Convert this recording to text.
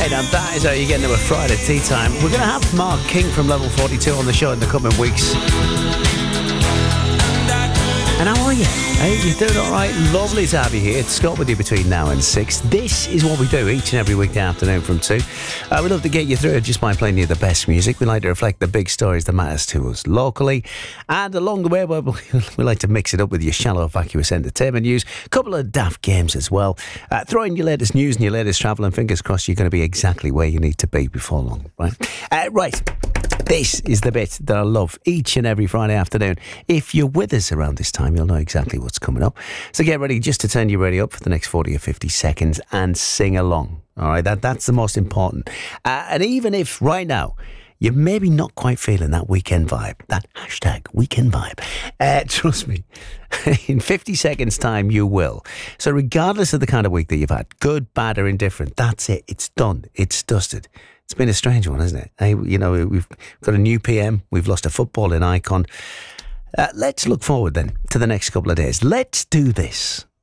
Right, and that is how you get into a Friday tea time. We're going to have Mark King from Level 42 on the show in the coming weeks. And how are you? Hey, you doing all right? Lovely to have you here. It's Scott with you between now and 6. This is what we do each and every weekday afternoon from 2. We love to get you through it just by playing you the best music. We like to reflect the big stories that matters to us locally. And along the way, we like to mix it up with your shallow, vacuous entertainment news. A couple of daft games as well. Throw in your latest news and your latest travel, and fingers crossed you're going to be exactly where you need to be before long, right? Right. This is the bit that I love each and every Friday afternoon. If you're with us around this time, you'll know exactly what's coming up. So get ready just to turn your radio up for the next 40 or 50 seconds and sing along. All right, that's the most important. And even if right now you're maybe not quite feeling that weekend vibe, that hashtag weekend vibe, trust me, in 50 seconds time you will. So regardless of the kind of week that you've had, good, bad or indifferent, that's it. It's done. It's dusted. It's been a strange one, hasn't it? Hey, you know, we've got a new PM. We've lost a footballing icon. Let's look forward then to the next couple of days. Let's do this.